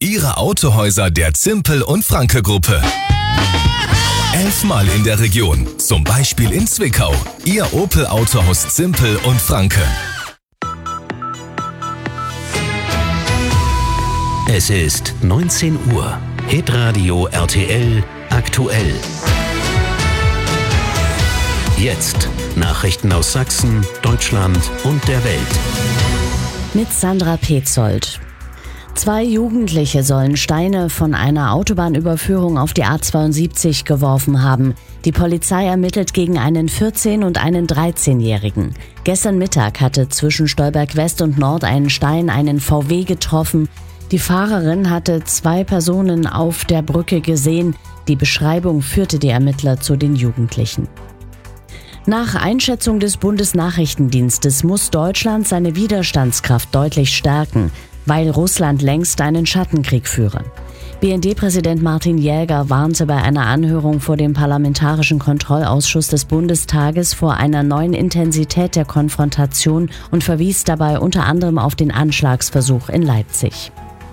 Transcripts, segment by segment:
Ihre Autohäuser der Zimpel und Franke Gruppe. 11-mal in der Region, zum Beispiel in Zwickau. Ihr Opel Autohaus Zimpel und Franke. Es ist 19 Uhr. Hitradio RTL aktuell. Jetzt Nachrichten aus Sachsen, Deutschland und der Welt. Mit Sandra Petzold. 2 Jugendliche sollen Steine von einer Autobahnüberführung auf die A72 geworfen haben. Die Polizei ermittelt gegen einen 14- und einen 13-Jährigen. Gestern Mittag hatte zwischen Stolberg West und Nord ein Stein einen VW getroffen. Die Fahrerin hatte 2 Personen auf der Brücke gesehen. Die Beschreibung führte die Ermittler zu den Jugendlichen. Nach Einschätzung des Bundesnachrichtendienstes muss Deutschland seine Widerstandskraft deutlich stärken, weil Russland längst einen Schattenkrieg führe. BND-Präsident Martin Jäger warnte bei einer Anhörung vor dem Parlamentarischen Kontrollausschuss des Bundestages vor einer neuen Intensität der Konfrontation und verwies dabei unter anderem auf den Anschlagsversuch in Leipzig.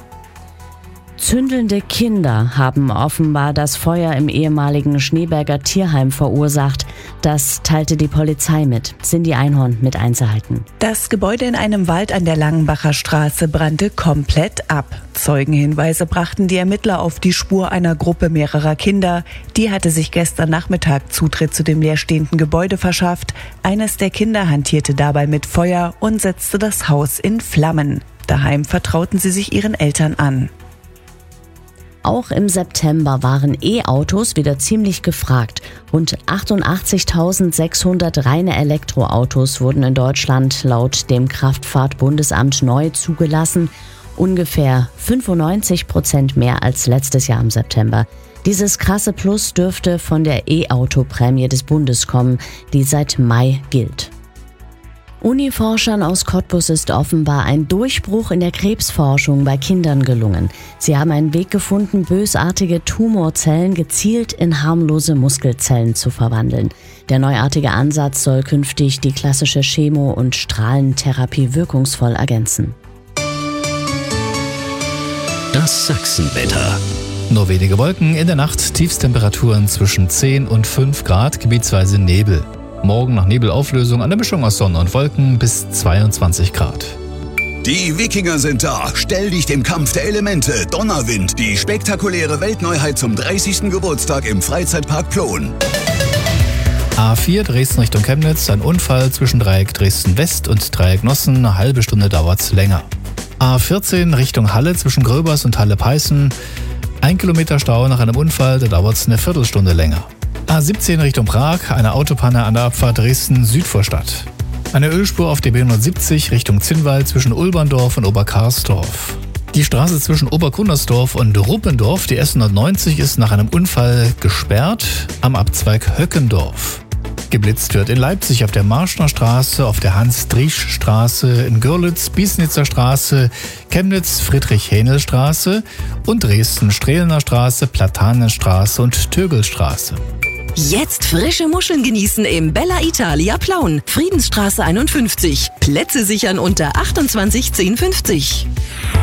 Zündelnde Kinder haben offenbar das Feuer im ehemaligen Schneeberger Tierheim verursacht. Das teilte die Polizei mit. Cindy Einhorn mit Einzelheiten. Das Gebäude in einem Wald an der Langenbacher Straße brannte komplett ab. Zeugenhinweise brachten die Ermittler auf die Spur einer Gruppe mehrerer Kinder. Die hatte sich gestern Nachmittag Zutritt zu dem leerstehenden Gebäude verschafft. Eines der Kinder hantierte dabei mit Feuer und setzte das Haus in Flammen. Daheim vertrauten sie sich ihren Eltern an. Auch im September waren E-Autos wieder ziemlich gefragt. Rund 88.600 reine Elektroautos wurden in Deutschland laut dem Kraftfahrtbundesamt neu zugelassen. Ungefähr 95% mehr als letztes Jahr im September. Dieses krasse Plus dürfte von der E-Auto-Prämie des Bundes kommen, die seit Mai gilt. Uniforschern aus Cottbus ist offenbar ein Durchbruch in der Krebsforschung bei Kindern gelungen. Sie haben einen Weg gefunden, bösartige Tumorzellen gezielt in harmlose Muskelzellen zu verwandeln. Der neuartige Ansatz soll künftig die klassische Chemo- und Strahlentherapie wirkungsvoll ergänzen. Das Sachsenwetter. Nur wenige Wolken, in der Nacht Tiefstemperaturen zwischen 10 und 5 Grad, gebietsweise Nebel. Morgen nach Nebelauflösung eine Mischung aus Sonne und Wolken bis 22 Grad. Die Wikinger sind da. Stell dich dem Kampf der Elemente. Donnerwind, die spektakuläre Weltneuheit zum 30. Geburtstag im Freizeitpark Plon. A4 Dresden Richtung Chemnitz, ein Unfall zwischen Dreieck Dresden West und Dreieck Nossen, eine halbe Stunde dauert's länger. A14 Richtung Halle zwischen Gröbers und Halle-Peißen, 1 Kilometer Stau nach einem Unfall, da dauert's eine Viertelstunde länger. A17 Richtung Prag, eine Autopanne an der Abfahrt Dresden-Südvorstadt. Eine Ölspur auf der B170 Richtung Zinnwald zwischen Ulberndorf und Oberkarsdorf. Die Straße zwischen Oberkunnersdorf und Ruppendorf, die S190, ist nach einem Unfall gesperrt am Abzweig Höckendorf. Geblitzt wird in Leipzig auf der Marschner Straße, auf der Hans-Driesch-Straße, in Görlitz, Biesnitzer Straße, Chemnitz, Friedrich-Hähnel-Straße und Dresden, Strehlener Straße, Platanenstraße und Tögelstraße. Jetzt frische Muscheln genießen im Bella Italia Plauen. Friedensstraße 51. Plätze sichern unter 28 1050.